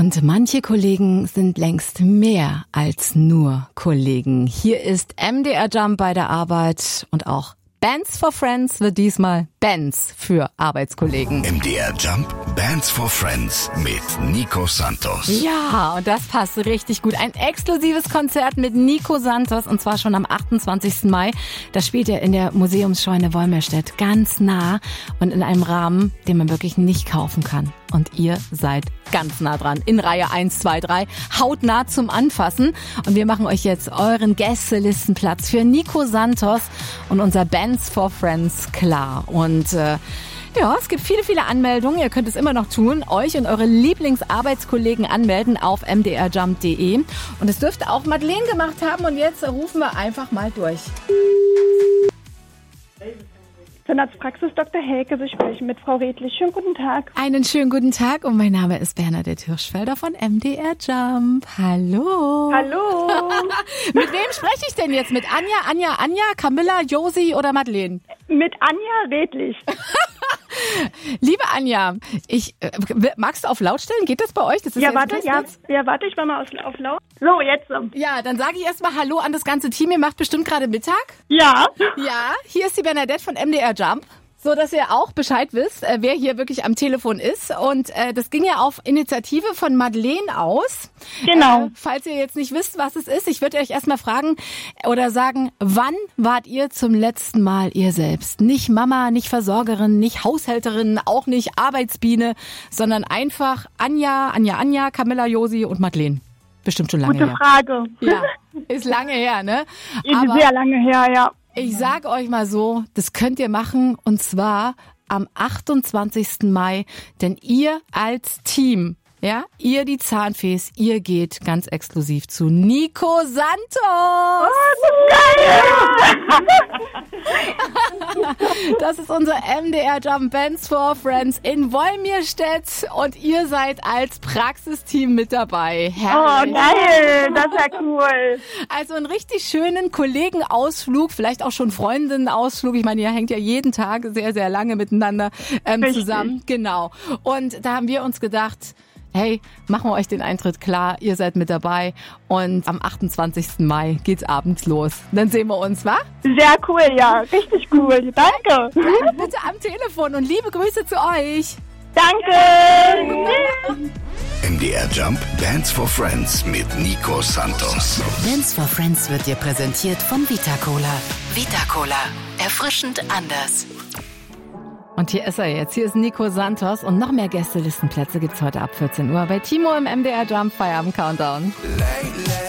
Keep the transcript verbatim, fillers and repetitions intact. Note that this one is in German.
Und manche Kollegen sind längst mehr als nur Kollegen. Hier ist M D R Jump bei der Arbeit und auch Bands for Friends wird diesmal Bands für Arbeitskollegen. M D R Jump Bands for Friends mit Nico Santos. Ja, und das passt richtig gut. Ein exklusives Konzert mit Nico Santos und zwar schon am achtundzwanzigsten Mai. Das spielt er in der Museumsscheune Wolmirstedt ganz nah und in einem Rahmen, den man wirklich nicht kaufen kann. Und ihr seid ganz nah dran. In Reihe eins, zwei, drei. Hautnah zum Anfassen. Und wir machen euch jetzt euren Gästelistenplatz für Nico Santos und unser Bands for Friends klar. Und äh, ja, es gibt viele, viele Anmeldungen. Ihr könnt es immer noch tun. Euch und eure Lieblingsarbeitskollegen anmelden auf m d r jump punkt d e. Und es dürfte auch Madeleine gemacht haben. Und jetzt rufen wir einfach mal durch. Zahnarztpraxis Doktor Helke, Sie sprechen mit Frau Redlich. Schönen guten Tag. Einen schönen guten Tag und mein Name ist Bernadette Hirschfelder von M D R Jump. Hallo. Hallo. Mit wem spreche ich denn jetzt? Mit Anja, Anja, Anja, Camilla, Josi oder Madeleine? Mit Anja Redlich. Liebe Anja, ich äh, magst du auf laut stellen? Geht das bei euch? Das ist ja, warte, ja, ja, warte, ich war mal auf, auf laut. So, jetzt. Ja, dann sage ich erstmal Hallo an das ganze Team. Ihr macht bestimmt gerade Mittag. Ja. Ja, hier ist die Bernadette von M D R Jump. So, dass ihr auch Bescheid wisst, äh, wer hier wirklich am Telefon ist. Und äh, das ging ja auf Initiative von Madeleine aus. Genau. Äh, falls ihr jetzt nicht wisst, was es ist, ich würde euch erstmal fragen oder sagen, wann wart ihr zum letzten Mal ihr selbst? Nicht Mama, nicht Versorgerin, nicht Haushälterin, auch nicht Arbeitsbiene, sondern einfach Anja, Anja, Anja, Camilla, Josi und Madeleine. Bestimmt schon lange Gute her. Frage. Ja, ist lange her, ne? Ist Aber sehr lange her, ja. ich sage euch mal so, das könnt ihr machen und zwar am achtundzwanzigsten Mai, denn ihr als Team, ja, ihr die Zahnfees, ihr geht ganz exklusiv zu Nico Santos. Oh, das ist geil! Das ist unser M D R Jump Bands for Friends in Wolmirstedt und ihr seid als Praxisteam mit dabei. Herrlich. Oh, geil! Das ist ja cool. Also einen richtig schönen Kollegenausflug, vielleicht auch schon Freundenausflug. Ich meine, ihr hängt ja jeden Tag sehr, sehr lange miteinander ähm, zusammen. Genau. Und da haben wir uns gedacht, hey, machen wir euch den Eintritt klar, ihr seid mit dabei und am achtundzwanzigsten Mai geht's abends los. Dann sehen wir uns, wa? Sehr cool, ja. Richtig cool. Danke. Bleibt bitte am Telefon und liebe Grüße zu euch. Danke. M D R Jump Bands for Friends mit Nico Santos. Bands for Friends wird dir präsentiert von Vita Cola. Vita Cola. Erfrischend anders. Und hier ist er jetzt. Hier ist Nico Santos und noch mehr Gästelistenplätze gibt's heute ab vierzehn Uhr bei Timo im M D R Jump Feierabend Countdown. Lately